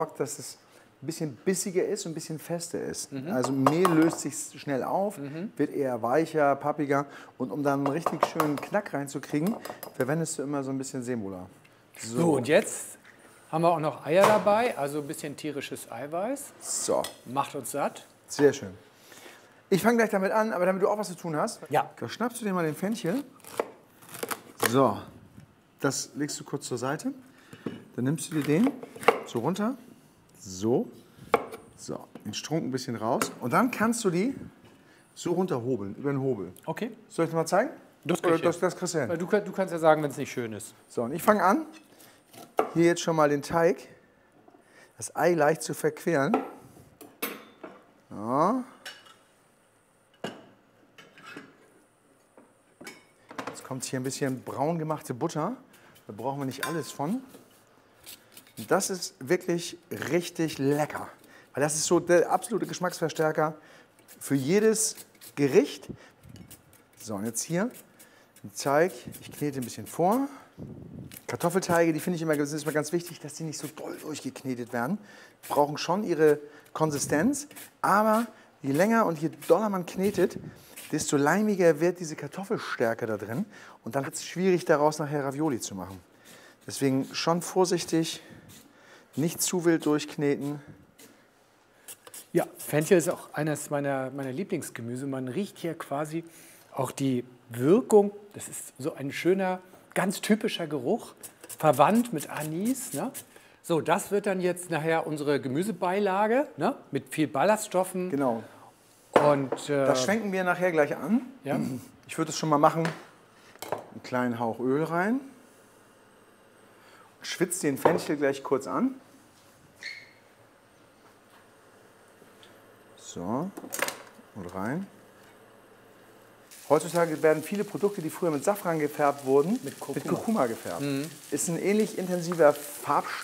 dass es ein bisschen bissiger ist und ein bisschen fester ist. Also Mehl löst sich schnell auf, wird eher weicher, pappiger. Und um dann einen richtig schönen Knack reinzukriegen, verwendest du immer so ein bisschen Semula. So, und jetzt haben wir auch noch Eier dabei, also ein bisschen tierisches Eiweiß. So, Macht uns satt. sehr schön. Ich fange gleich damit an, aber damit du auch was zu tun hast, Ja. da schnappst du dir mal den Fenchel. So, das legst du kurz zur Seite. Dann nimmst du dir den so runter. So, den Strunk ein bisschen raus. Und dann kannst du die so runterhobeln, über den Hobel. Okay. Soll ich dir mal zeigen? Das Oder krieg ich das kriegst du hin. Weil du kannst ja sagen, wenn es nicht schön ist. So, und ich fange an, hier jetzt schon mal den Teig, das Ei leicht zu verqueren. Ja. Jetzt kommt hier ein bisschen braun gemachte Butter. Da brauchen wir nicht alles von. Und das ist wirklich richtig lecker. Weil das ist so der absolute Geschmacksverstärker für jedes Gericht. So, und jetzt hier den Teig. Ich knete ein bisschen vor. Kartoffelteige, die finde ich immer, das ist immer ganz wichtig, dass die nicht so doll durchgeknetet werden. Brauchen schon ihre Konsistenz, aber je länger und je doller man knetet, desto leimiger wird diese Kartoffelstärke da drin und dann wird es schwierig, daraus nachher Ravioli zu machen. Deswegen schon vorsichtig, nicht zu wild durchkneten. Ja, Fenchel ist auch eines meiner Lieblingsgemüse. Man riecht hier quasi auch die Wirkung. Das ist so ein schöner, ganz typischer Geruch, verwandt mit Anis. Ne? So, das wird dann jetzt nachher unsere Gemüsebeilage, ne? Mit viel Ballaststoffen. Genau. Und, Das schwenken wir nachher gleich an. Ja? Ich würde es schon mal machen. Einen kleinen Hauch Öl rein. Schwitzt den Fenchel gleich kurz an. So, und rein. Heutzutage werden viele Produkte, die früher mit Safran gefärbt wurden, mit Kurkuma gefärbt. Ist ein ähnlich intensiver Farbstoff.